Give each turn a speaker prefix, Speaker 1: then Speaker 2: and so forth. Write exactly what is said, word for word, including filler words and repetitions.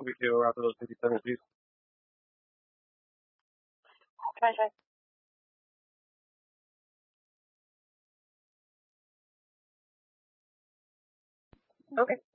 Speaker 1: video after those fifty-seven views.
Speaker 2: Try, try. Okay.